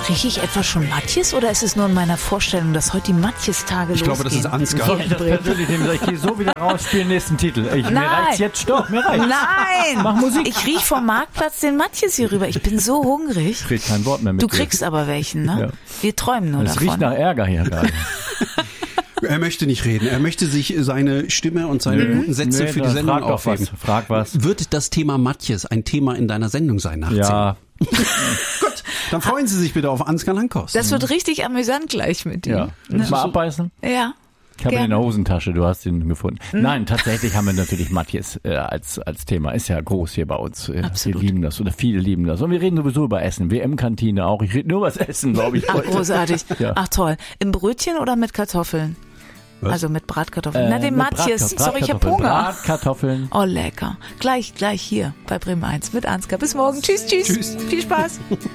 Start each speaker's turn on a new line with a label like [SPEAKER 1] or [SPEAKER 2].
[SPEAKER 1] Rieche ich etwa schon Matjes oder ist es nur in meiner Vorstellung, dass heute die Matjes-Tage losgehen?
[SPEAKER 2] Ich glaube, das ist Ansgar.
[SPEAKER 3] Ich gehe so wieder raus, spiele den nächsten Titel. Mir reicht's jetzt, stopp, mir reicht's.
[SPEAKER 1] Nein!
[SPEAKER 3] Mach Musik.
[SPEAKER 1] Ich riech vom Marktplatz den Matjes hier rüber. Ich bin so hungrig.
[SPEAKER 3] Ich krieg kein Wort mehr mit.
[SPEAKER 1] Du kriegst aber welchen, ne?
[SPEAKER 3] Ja.
[SPEAKER 1] Wir träumen nur
[SPEAKER 3] Es
[SPEAKER 1] davon.
[SPEAKER 3] riecht nach Ärger hier gerade.
[SPEAKER 2] Er möchte nicht reden. Er möchte sich seine Stimme und seine guten Sätze für die Sendung aufheben.
[SPEAKER 3] Frag was.
[SPEAKER 2] Wird das Thema Matjes ein Thema in deiner Sendung sein nach 10?
[SPEAKER 3] Ja.
[SPEAKER 2] Gut, dann freuen Sie sich bitte auf Ansgar Lankost.
[SPEAKER 1] Das wird richtig amüsant gleich mit dir.
[SPEAKER 3] Ja. Willst du mal abbeißen?
[SPEAKER 1] Ja.
[SPEAKER 3] Ich habe ihn in der Hosentasche, du hast ihn gefunden.
[SPEAKER 1] Mhm.
[SPEAKER 3] Nein, tatsächlich haben wir natürlich Matjes als Thema. Ist ja groß hier bei uns.
[SPEAKER 1] Absolut.
[SPEAKER 3] Wir lieben das oder viele lieben das. Und wir reden sowieso über Essen. WM-Kantine auch. Ich rede nur über das Essen, glaube ich.
[SPEAKER 1] Ach,
[SPEAKER 3] heute.
[SPEAKER 1] großartig.
[SPEAKER 3] Ja.
[SPEAKER 1] Ach, toll. Im Brötchen oder mit Kartoffeln?
[SPEAKER 2] Was?
[SPEAKER 1] Also mit Bratkartoffeln. Na, den
[SPEAKER 3] mit
[SPEAKER 1] Matjes. Sorry, ich hab Hunger.
[SPEAKER 3] Bratkartoffeln.
[SPEAKER 1] Oh, lecker. Gleich hier bei Bremen 1 mit Ansgar. Bis morgen. Tschüss.
[SPEAKER 2] Tschüss.
[SPEAKER 1] Viel Spaß.